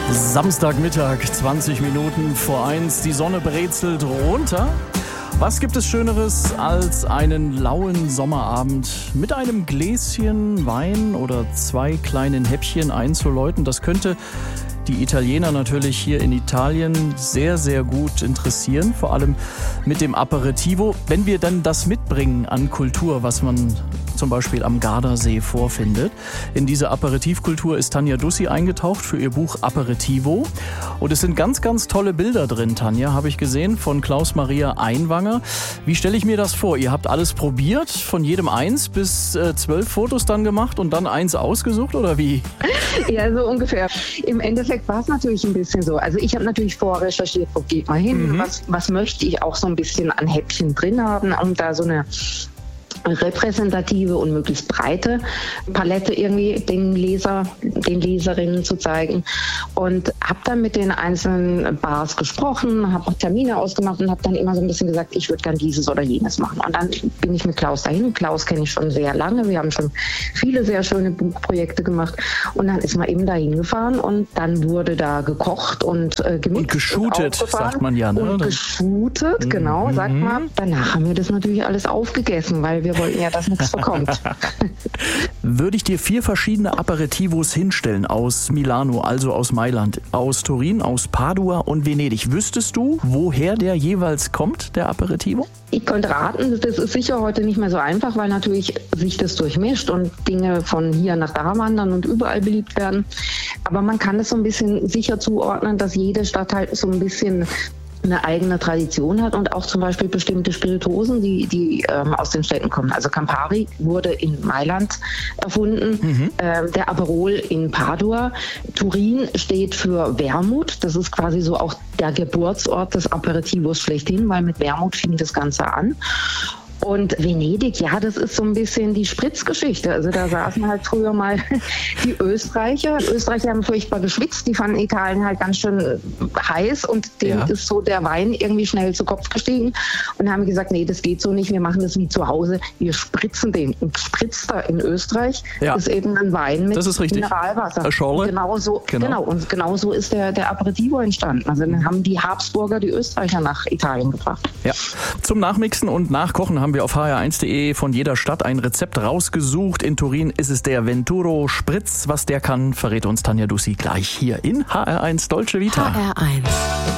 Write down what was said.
Samstagmittag, 20 Minuten vor 1. Die Sonne brezelt runter. Was gibt es Schöneres als einen lauen Sommerabend mit einem Gläschen Wein oder 2 kleinen Häppchen einzuläuten? Das könnte die Italiener natürlich hier in Italien sehr, sehr gut interessieren. Vor allem mit dem Aperitivo. Wenn wir dann das mitbringen an Kultur, was man zum Beispiel am Gardasee vorfindet. In diese Aperitivkultur ist Tanja Dussi eingetaucht für ihr Buch Aperitivo. Und es sind ganz, ganz tolle Bilder drin, Tanja, habe ich gesehen, von Klaus-Maria Einwanger. Wie stelle ich mir das vor? Ihr habt alles probiert, von jedem 1 bis 12 Fotos dann gemacht und dann 1 ausgesucht, oder wie? Ja, so ungefähr. Im Endeffekt war es natürlich ein bisschen so. Also ich habe natürlich vorrecherchiert, wo geht man hin, was möchte ich auch so ein bisschen an Häppchen drin haben, um da so eine repräsentative und möglichst breite Palette irgendwie den Leserinnen zu zeigen. Und habe dann mit den einzelnen Bars gesprochen, habe auch Termine ausgemacht und habe dann immer so ein bisschen gesagt, ich würde gern dieses oder jenes machen. Und dann bin ich mit Klaus dahin. Klaus kenne ich schon sehr lange. Wir haben schon viele sehr schöne Buchprojekte gemacht. Und dann ist man eben dahin gefahren und dann wurde da gekocht und gemixt. Und geshootet, sagt man ja. Ne? Und geshootet, genau, sagt man. Danach haben wir das natürlich alles aufgegessen, weil wir wollten ja, dass nichts verkommt. Würde ich dir 4 verschiedene Aperitivos hinstellen aus Milano, also aus Mailand, aus Turin, aus Padua und Venedig, wüsstest du, woher der jeweils kommt, der Aperitivo? Ich könnte raten, das ist sicher heute nicht mehr so einfach, weil natürlich sich das durchmischt und Dinge von hier nach da wandern und überall beliebt werden. Aber man kann es so ein bisschen sicher zuordnen, dass jede Stadt halt so ein bisschen eine eigene Tradition hat und auch zum Beispiel bestimmte Spirituosen, die aus den Städten kommen. Also Campari wurde in Mailand erfunden, der Aperol in Padua. Turin steht für Wermut. Das ist quasi so auch der Geburtsort des Aperitivos schlechthin, weil mit Wermut fing das Ganze an. Und Venedig, ja, das ist so ein bisschen die Spritzgeschichte. Also da saßen halt früher mal die Österreicher. Die Österreicher haben furchtbar geschwitzt. Die fanden Italien halt ganz schön heiß und denen ist so der Wein irgendwie schnell zu Kopf gestiegen und haben gesagt, nee, das geht so nicht. Wir machen das wie zu Hause. Wir spritzen den. Und Spritzer in Österreich ist eben ein Wein mit Mineralwasser. Genau so ist der Aperitivo entstanden. Also dann haben die Habsburger die Österreicher nach Italien gebracht. Ja. Zum Nachmixen und Nachkochen haben wir auf hr1.de von jeder Stadt ein Rezept rausgesucht. In Turin ist es der Venturo Spritz. Was der kann, verrät uns Tanja Dussi gleich hier in HR1 Dolce Vita. HR1